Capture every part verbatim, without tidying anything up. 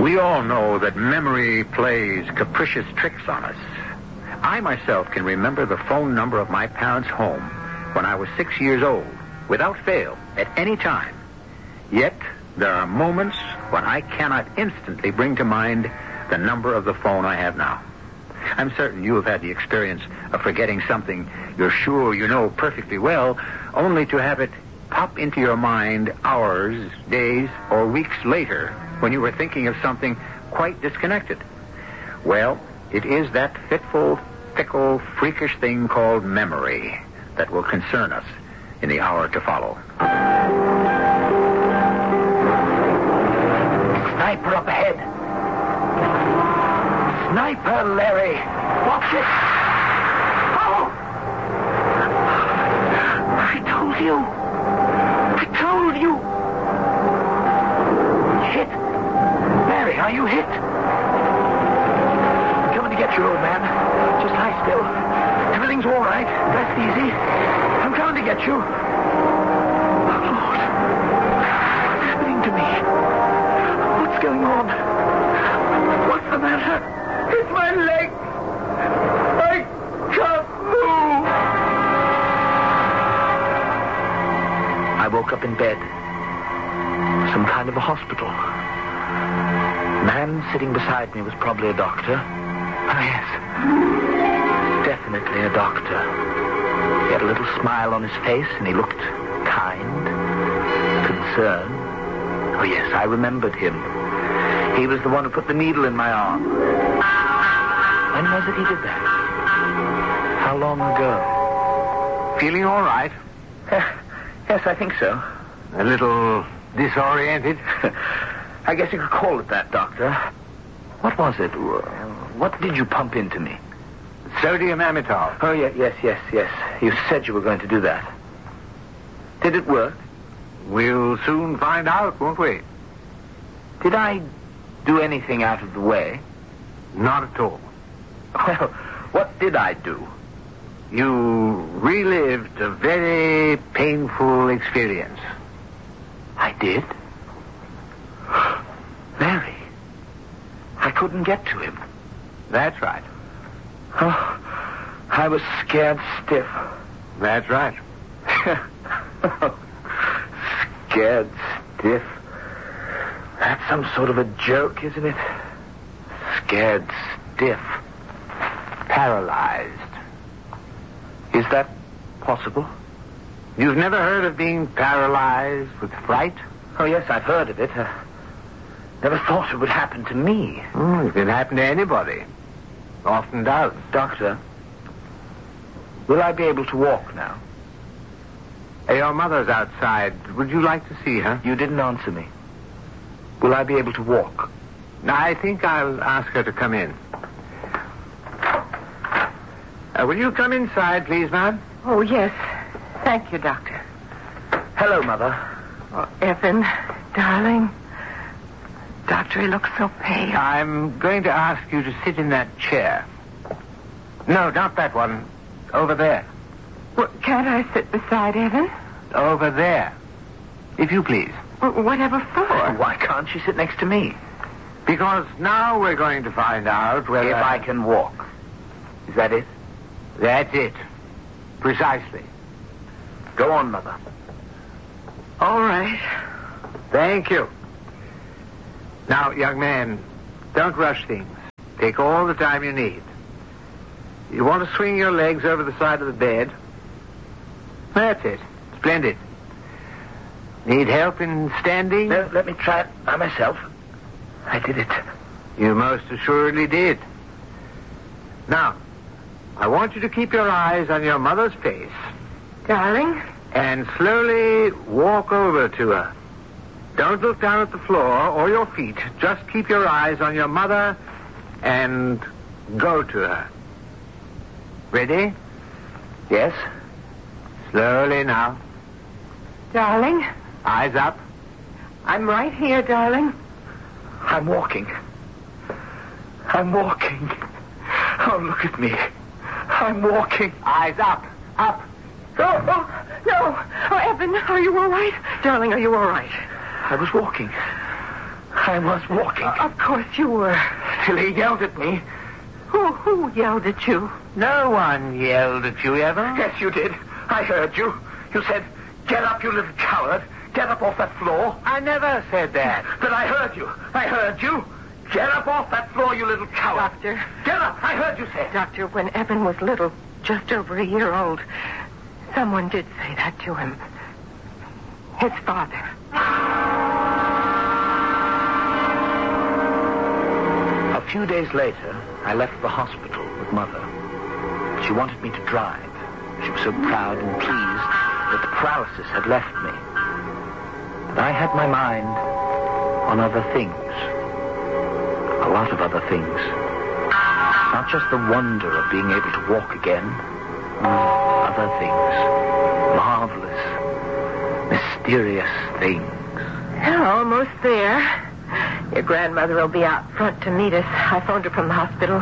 We all know that memory plays capricious tricks on us. I myself can remember the phone number of my parents' home when I was six years old, without fail, at any time. Yet, there are moments when I cannot instantly bring to mind the number of the phone I have now. I'm certain you have had the experience of forgetting something you're sure you know perfectly well, only to have it pop into your mind hours, days, or weeks later when you were thinking of something quite disconnected. Well, it is that fitful, fickle, freakish thing called memory that will concern us in the hour to follow. Sniper up ahead. Sniper, Larry. Watch it. Oh! I told you. I told you. Hit. Larry, are you hit? I'm coming to get you, old man. Just lie still. Everything's all right. Rest easy. I'm coming to get you. Oh, Lord. What's happening to me? What's going on? What's the matter? It's my leg. I can't move. I woke up in bed. Some kind of a hospital. The man sitting beside me was probably a doctor. Ah, yes. Definitely a doctor. He had a little smile on his face, and he looked kind, concerned. Oh, yes, I remembered him. He was the one who put the needle in my arm. When was it he did that? How long ago? Feeling all right? Uh, yes, I think so. A little disoriented? I guess you could call it that, Doctor. What was it? What did you pump into me? Sodium amytal. Oh, yeah, yes, yes, yes. You said you were going to do that. Did it work? We'll soon find out, won't we? Did I do anything out of the way? Not at all. Well, what did I do? You relived a very painful experience. I did? Larry, I couldn't get to him. That's right. Oh, I was scared stiff. That's right. Scared stiff. That's some sort of a joke, isn't it? Scared stiff. Paralyzed. Is that possible? You've never heard of being paralyzed with fright? Oh, yes, I've heard of it. Uh, never thought it would happen to me. Mm, it can happen to anybody. Often does. Doctor, will I be able to walk now? Your mother's outside. Would you like to see her? You didn't answer me. Will I be able to walk? I think I'll ask her to come in. Uh, will you come inside, please, ma'am? Oh, yes. Thank you, Doctor. Hello, Mother. Oh, Evan, darling. Doctor, he looks so pale. I'm going to ask you to sit in that chair. No, not that one. Over there. Well, can't I sit beside Evan? Over there. If you please. Well, whatever for? Why can't she sit next to me? Because now we're going to find out whether... If I can walk. Is that it? That's it. Precisely. Go on, Mother. All right. Thank you. Now, young man, don't rush things. Take all the time you need. You want to swing your legs over the side of the bed? That's it. Splendid. Need help in standing? No, let me try it by myself. I did it. You most assuredly did. Now, I want you to keep your eyes on your mother's face. Darling? And slowly walk over to her. Don't look down at the floor or your feet. Just keep your eyes on your mother and go to her. Ready? Yes? Slowly now. Darling? Eyes up. I'm right here, darling. I'm walking. I'm walking. Oh, look at me. I'm walking. Eyes up. Up. Oh, oh, no. Oh, Evan, are you all right? Darling, are you all right? I was walking. I was walking. Uh, of course you were. Till he yelled at me. Who, who yelled at you? No one yelled at you, Evan. Yes, you did. I heard you. You said, "Get up, you little coward. Get up off that floor." I never said that. But I heard you. I heard you. Get up off that floor, you little coward. Doctor. Get up. I heard you say. Doctor, when Evan was little, just over a year old, someone did say that to him. His father. A few days later, I left the hospital with Mother. She wanted me to drive. She was so proud and pleased that the paralysis had left me. But I had my mind on other things. A lot of other things. Not just the wonder of being able to walk again. Other things. Marvelous, mysterious things. We're almost there. Your grandmother will be out front to meet us. I phoned her from the hospital.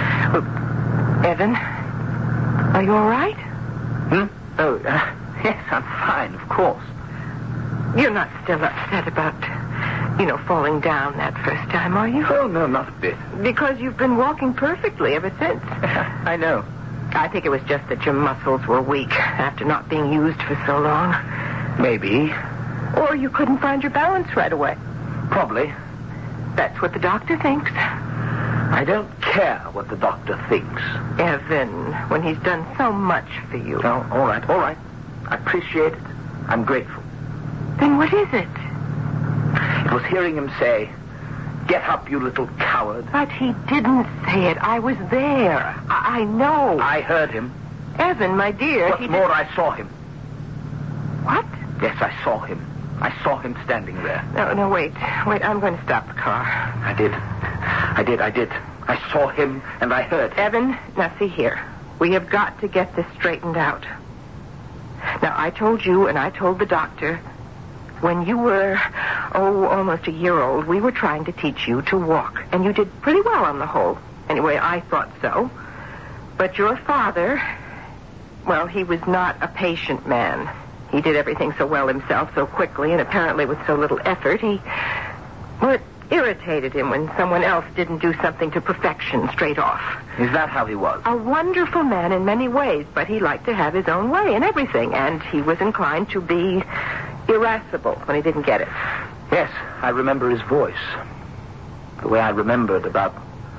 Oh, Evan, are you all right? Hmm? Oh, uh, yes, I'm fine, of course. You're not still upset about, you know, falling down that first time, are you? Oh, no, not a bit. Because you've been walking perfectly ever since. I know. I think it was just that your muscles were weak after not being used for so long. Maybe. Or you couldn't find your balance right away. Probably. That's what the doctor thinks. I don't care what the doctor thinks. Evan, when he's done so much for you. Oh, all right, all right. I appreciate it. I'm grateful. Then what is it? It was hearing him say, "Get up, you little coward." But he didn't say it. I was there. I, I know. I heard him. Evan, my dear. What's he more, did... I saw him. What? Yes, I saw him. I saw him standing there. No, no, wait. Wait, I'm going to stop the car. I did. I did, I did. I saw him and I heard him. Evan, now see here. We have got to get this straightened out. Now, I told you and I told the doctor, when you were, oh, almost a year old, we were trying to teach you to walk. And you did pretty well on the whole. Anyway, I thought so. But your father, well, he was not a patient man. He did everything so well himself, so quickly, and apparently with so little effort. He, well, it irritated him when someone else didn't do something to perfection straight off. Is that how he was? A wonderful man in many ways, but he liked to have his own way in everything, and he was inclined to be irascible when he didn't get it. Yes, I remember his voice. The way I remembered about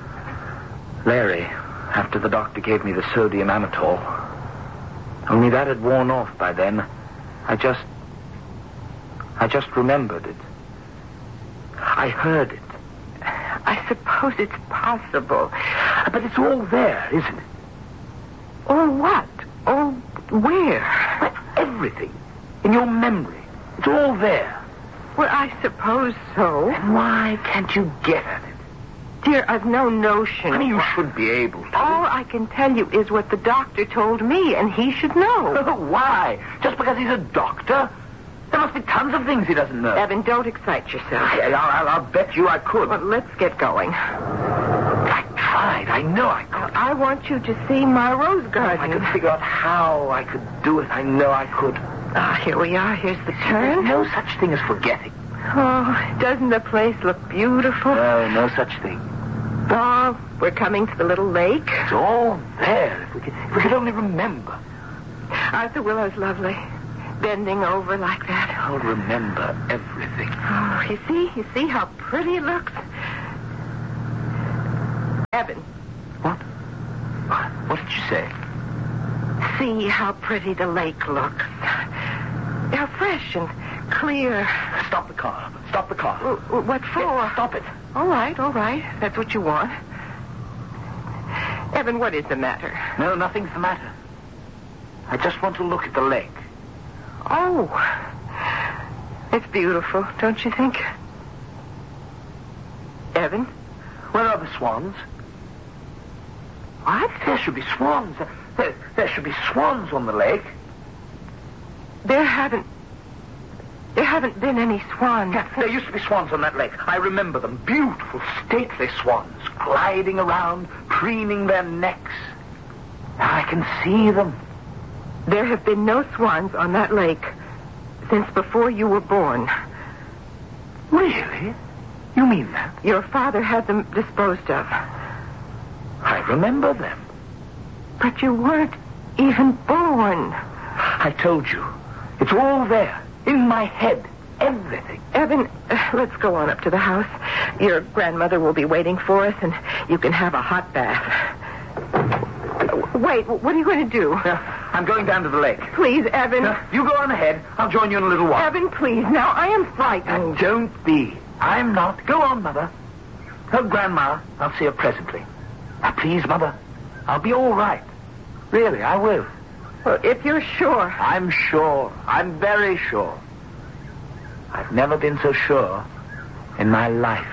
Larry after the doctor gave me the sodium amytal. Only that had worn off by then. I just... I just remembered it. I heard it. I suppose it's possible. But it's all there, isn't it? All what? All where? But everything. In your memory. It's all there. Well, I suppose so. And why can't you get at it? Dear, I've no notion. I mean, you should be able to. All I can tell you is what the doctor told me, and he should know. Why? Just because he's a doctor? There must be tons of things he doesn't know. Evan, don't excite yourself. I, I'll, I'll bet you I could. Well, let's get going. I tried. I know I could. I want you to see my rose garden. If I could figure out how I could do it, I know I could. Ah, here we are. Here's the turn. There's no such thing as forgetting. Oh, doesn't the place look beautiful? No, no such thing. Oh, we're coming to the little lake. It's all there. If we could, if we could only remember. Arthur Willow's lovely. Bending over like that. I'll remember everything. Oh, you see? You see how pretty it looks? Evan. What? What, what did you say? See how pretty the lake looks. How fresh and clear. Stop the car. Stop the car. W- what for? Yeah, stop it. All right, all right. That's what you want. Evan, what is the matter? No, nothing's the matter. I just want to look at the lake. Oh. It's beautiful, don't you think? Evan? Where are the swans? What? There should be swans. There, there should be swans on the lake. There haven't... There haven't been any swans. Yeah, there used to be swans on that lake. I remember them. Beautiful, stately swans, gliding around, preening their necks. Now I can see them. There have been no swans on that lake since before you were born. Really? You You mean that? Your father had them disposed of. I remember them. But you weren't even born. I told you. It's all there. In my head. Everything. Evan, uh, let's go on up to the house. Your grandmother will be waiting for us, and you can have a hot bath. Uh, wait, what are you going to do? Uh, I'm going down to the lake. Please, Evan. Uh, you go on ahead. I'll join you in a little while. Evan, please. Now, I am frightened. Uh, don't be. I'm not. Go on, Mother. Tell Grandma I'll see her presently. Now, please, Mother. I'll be all right. Really, I will. Well, if you're sure. I'm sure. I'm very sure. I've never been so sure in my life.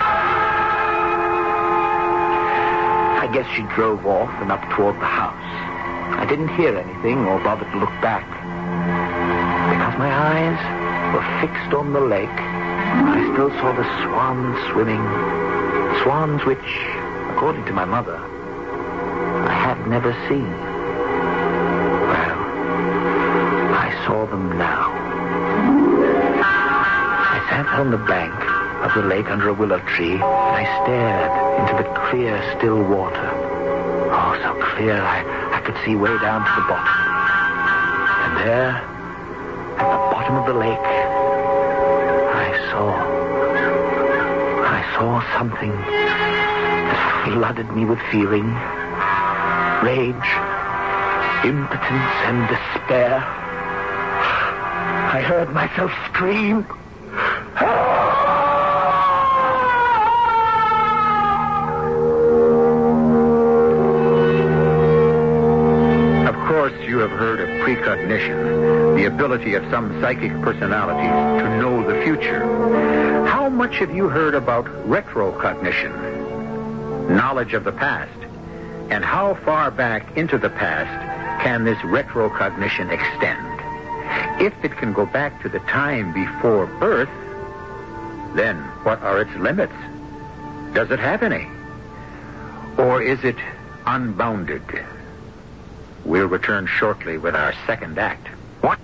I guess she drove off and up toward the house. I didn't hear anything or bother to look back. Because my eyes were fixed on the lake, I still saw the swans swimming. Swans which, according to my mother, I had never seen. Well, I saw them now. I sat on the bank of the lake under a willow tree, and I stared into the clear, still water. Oh, so clear I, I could see way down to the bottom. And there, at the bottom of the lake, I saw... I saw something that flooded me with feeling. Rage, impotence, and despair. I heard myself scream. Of course, you have heard of precognition, the ability of some psychic personalities to know the future. How much have you heard about retrocognition, knowledge of the past? And how far back into the past can this retrocognition extend? If it can go back to the time before birth, then what are its limits? Does it have any? Or is it unbounded? We'll return shortly with our second act. What?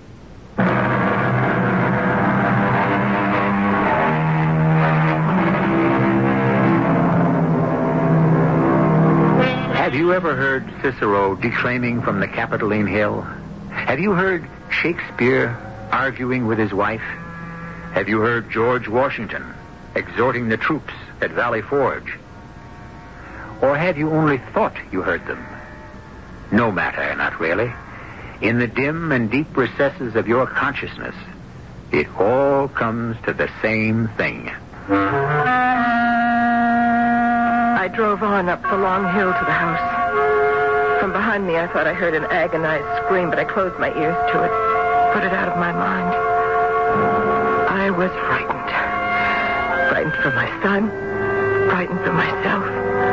Have you ever heard Cicero declaiming from the Capitoline Hill? Have you heard Shakespeare arguing with his wife? Have you heard George Washington exhorting the troops at Valley Forge? Or have you only thought you heard them? No matter, not really. In the dim and deep recesses of your consciousness, it all comes to the same thing. I drove on up the long hill to the house. From behind me, I thought I heard an agonized scream, but I closed my ears to it, put it out of my mind. I was frightened. Frightened for my son, frightened for myself.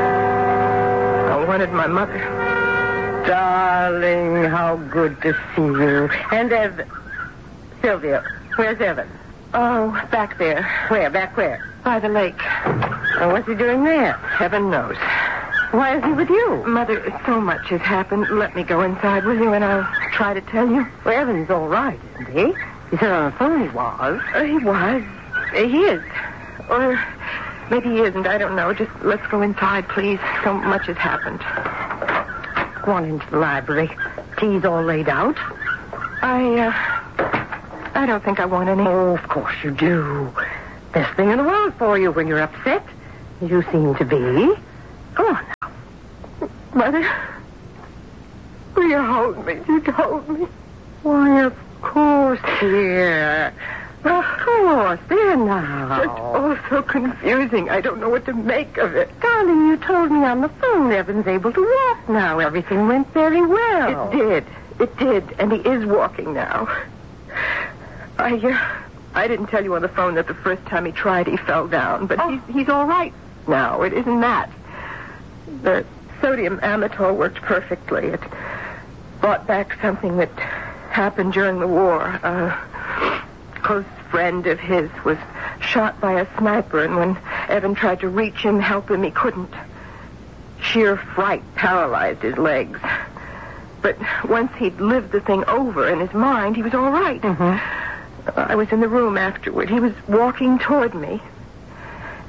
I wanted my mother. Darling, how good to see you. And Evan. Sylvia, where's Evan? Oh, back there. Where? Back where? By the lake. Oh, what's he doing there? Heaven knows. Why is he with you? Mother, so much has happened. Let me go inside with you, and I'll try to tell you. Well, Evan's all right, isn't he? He said on the phone he was. Uh, he was. Uh, he is. Or maybe he isn't. I don't know. Just let's go inside, please. So much has happened. Go on into the library. Tea's all laid out. I, uh... I don't think I want any. Oh, of course you do. Best thing in the world for you when you're upset. You seem to be. Go on now. Mother, will you hold me? You hold me. Why, of course, dear. Of course. There now. It's all so confusing. I don't know what to make of it. Darling, you told me on the phone Evan's able to walk now. Everything went very well. It did. It did. And he is walking now. I, uh, I didn't tell you on the phone that the first time he tried, he fell down. But Oh. he's, he's all right now. It isn't that. The sodium amytal worked perfectly. It brought back something that happened during the war. A close friend of his was shot by a sniper, and when Evan tried to reach him, help him, he couldn't. Sheer fright paralyzed his legs. But once he'd lived the thing over in his mind, he was all right. Mm-hmm. I was in the room afterward. He was walking toward me.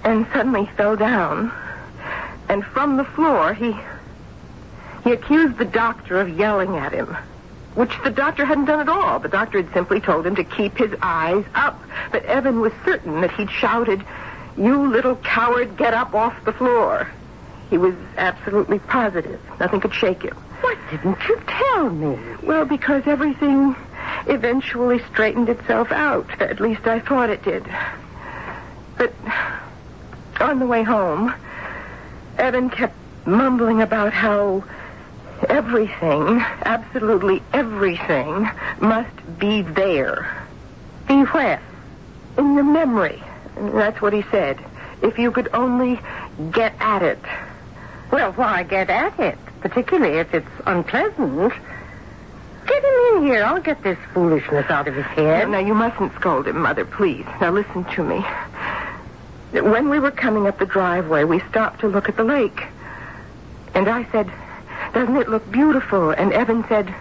and suddenly fell down. And from the floor, he he accused the doctor of yelling at him, which the doctor hadn't done at all. The doctor had simply told him to keep his eyes up. But Evan was certain that he'd shouted, "You little coward, get up off the floor." He was absolutely positive. Nothing could shake him. Why didn't you tell me? Well, because everything eventually straightened itself out. At least I thought it did. But on the way home, Evan kept mumbling about how everything, absolutely everything, must be there. Be where? In your memory. And that's what he said. If you could only get at it. Well, why get at it? Particularly if it's unpleasant. Get him in here. I'll get this foolishness out of his head. Now, now, you mustn't scold him, Mother, please. Now, listen to me. When we were coming up the driveway, we stopped to look at the lake. And I said, "Doesn't it look beautiful?" And Evan said,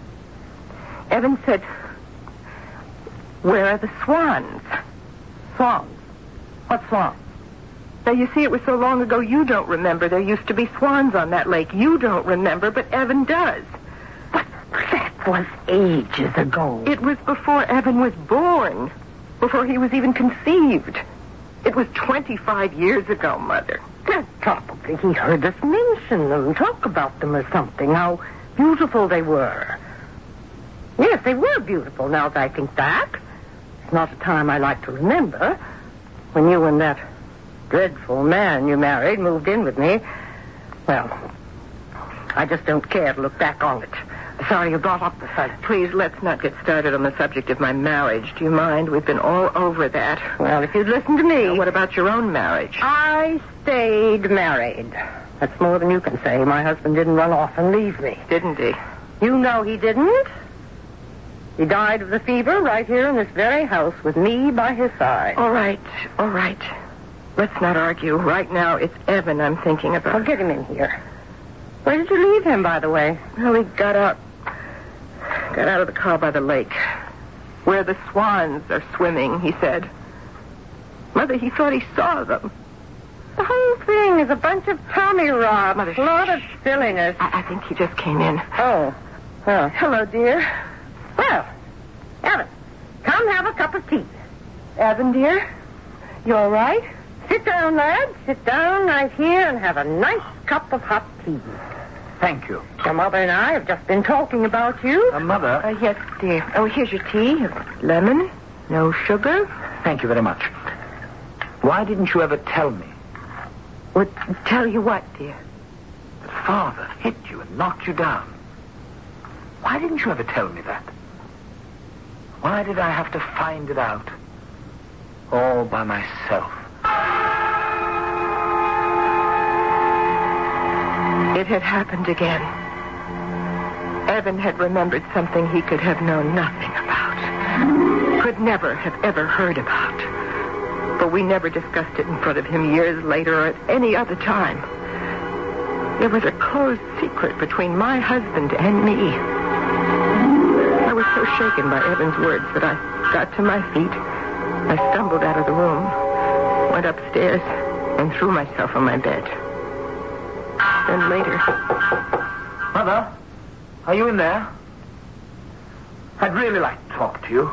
Evan said, "Where are the swans?" Swans? What swans? Now, you see, it was so long ago you don't remember. There used to be swans on that lake. You don't remember, but Evan does. But that was ages ago. It was before Evan was born, before he was even conceived. It was twenty-five years ago, Mother. Well, probably he heard us mention them, talk about them or something, how beautiful they were. Yes, they were beautiful, now that I think back. It's not a time I like to remember. When you and that dreadful man you married moved in with me, well, I just don't care to look back on it. Sorry you brought up the subject. Please, let's not get started on the subject of my marriage. Do you mind? We've been all over that. Well, if you'd listen to me... Now, what about your own marriage? I stayed married. That's more than you can say. My husband didn't run off and leave me. Didn't he? You know he didn't. He died of the fever right here in this very house with me by his side. All right, all right. Let's not argue. Right now, it's Evan I'm thinking about. Well, get him in here. Where did you leave him, by the way? Well, he got out... Got out of the car by the lake. Where the swans are swimming, he said. Mother, he thought he saw them. The whole thing is a bunch of Tommy Rob. Mother, a lot of silliness. I, I think he just came in. Oh. Oh. Hello, dear. Well, Evan, come have a cup of tea. Evan, dear? You all right? Sit down, lad. Sit down right here and have a nice cup of hot tea. Thank you. Your mother and I have just been talking about you. Uh, Mother. Uh, yes, dear. Oh, here's your tea. Lemon. No sugar. Thank you very much. Why didn't you ever tell me? What, tell you what, dear? That Father hit you and knocked you down. Why didn't you ever tell me that? Why did I have to find it out? All by myself. It had happened again. Evan had remembered something he could have known nothing about. Could never have ever heard about. But we never discussed it in front of him years later or at any other time. There was a closed secret between my husband and me. I was so shaken by Evan's words that I got to my feet. I stumbled out of the room, went upstairs, and threw myself on my bed. Then later... Mother, are you in there? I'd really like to talk to you.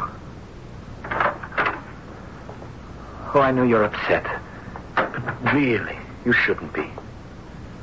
Oh, I know you're upset. But really, you shouldn't be.